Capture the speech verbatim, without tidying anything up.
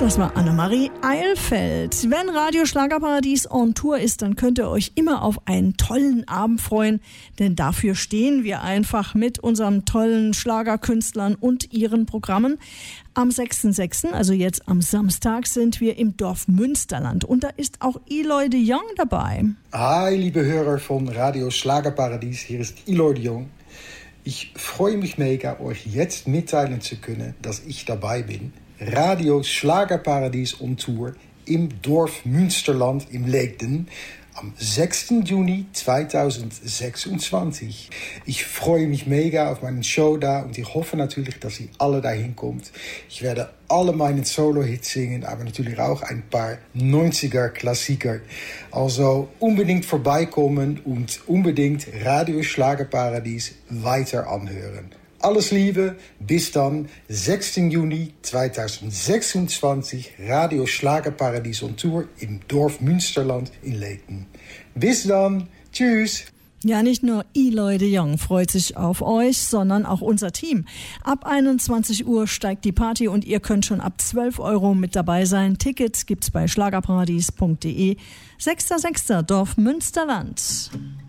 Das war Annemarie Eilfeld. Wenn Radio Schlagerparadies on Tour ist, dann könnt ihr euch immer auf einen tollen Abend freuen, denn dafür stehen wir einfach mit unseren tollen Schlagerkünstlern und ihren Programmen. Am sechsten sechsten, also jetzt am Samstag, sind wir im Dorf Münsterland und da ist auch Eloy de Jong dabei. Hi, liebe Hörer von Radio Schlagerparadies, hier ist Eloy de Jong. Ich freue mich mega, euch jetzt mitteilen zu können, dass ich dabei bin. Radio Schlagerparadies on Tour im Dorf Münsterland in Leegden am sechsten Juni zweitausendsechsundzwanzig. Ich freue mich mega auf meinen Show da und ich hoffe natürlich, dass ihr alle dahin kommt. Ich werde alle meine Solo-Hits singen, aber natürlich auch ein paar neunziger-Klassiker. Also unbedingt vorbeikommen und unbedingt Radio Schlagerparadies weiter anhören. Alles Liebe, bis dann, sechsten Juni zweitausendsechsundzwanzig, Radio Schlagerparadies on Tour im Dorf Münsterland in Leegden. Bis dann, tschüss. Ja, nicht nur Eloy de Jong freut sich auf euch, sondern auch unser Team. Ab einundzwanzig Uhr steigt die Party und ihr könnt schon ab zwölf Euro mit dabei sein. Tickets gibt's bei schlagerparadies punkt de. sechster sechster Dorf Münsterland.